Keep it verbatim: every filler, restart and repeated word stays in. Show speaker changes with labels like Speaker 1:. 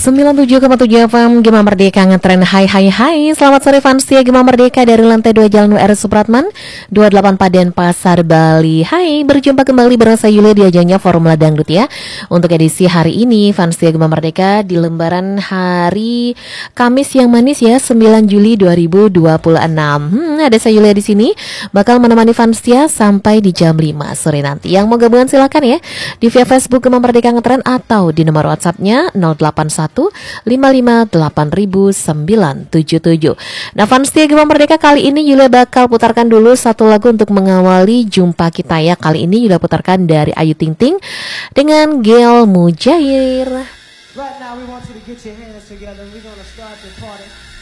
Speaker 1: sembilan puluh tujuh koma tujuh F M Gema Merdeka ngetren. Hai hai hai. Selamat sore fans setia Gema Merdeka dari lantai dua Jalan W R Supratman dua puluh delapan Paden Pasar Bali. Hai, berjumpa kembali bareng saya Yulia di ajangnya Formula Dangdut ya. Untuk edisi hari ini fans setia Gema Merdeka di lembaran hari Kamis yang manis ya, sembilan Juli dua ribu dua puluh enam. Hmm, ada saya Yulia di sini bakal menemani fans setia sampai di jam lima sore nanti. Yang mau gabungan silakan ya di via Facebook Gema Merdeka ngetren atau di nomor WhatsApp-nya nol delapan satu lima lima delapan sembilan tujuh tujuh. Nah, fans setia Gema Merdeka, kali ini Yulia bakal putarkan dulu satu lagu untuk mengawali jumpa kita ya. Kali ini Yulia putarkan dari Ayu Ting Ting dengan Gel Mujair.
Speaker 2: Right now we want you to get your hands together. We're gonna start the party.